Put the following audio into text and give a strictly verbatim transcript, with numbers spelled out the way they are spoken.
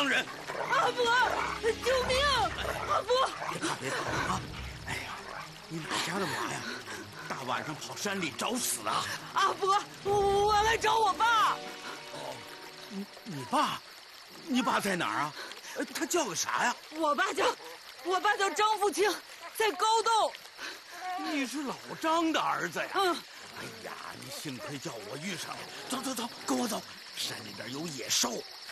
乡人。 阿伯，救命！阿伯， 别怕别怕啊！哎呀，你哪家的娃呀？大晚上跑山里找死啊！ 阿伯，我来找我爸。 哦，你你爸？你爸在哪儿啊？他叫个啥呀？ 我爸叫，我爸叫张富清，在高洞。 你是老张的儿子呀？ 嗯。 哎呀，你幸亏叫我遇上了。走走走，跟我走，山里边有野兽。